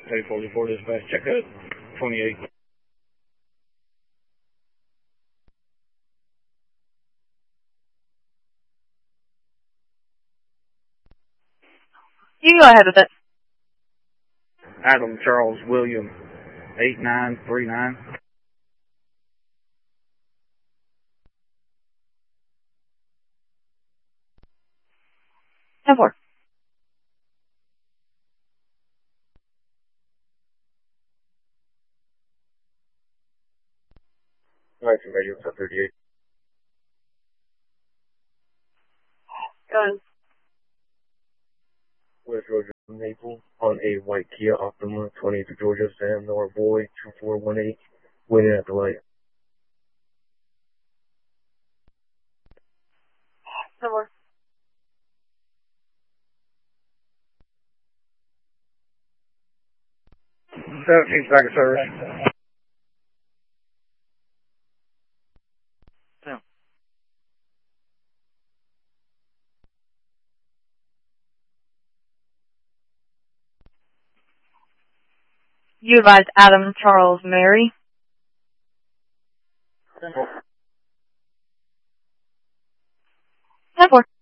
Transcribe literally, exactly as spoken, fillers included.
eight forty-four dispatch, check out twenty-eight. You can go ahead with it. Adam Charles William, eight nine three nine. ten four. nineteen radio, ten thirty-eight. Go ahead. West Georgia, Maple, on a white Kia Optima, twenty-eighth of Georgia, Sam Nor Boy, two four one eight, waiting at the light. ten four. seventeen second service. No. You advise Adam Charles Mary. ten four.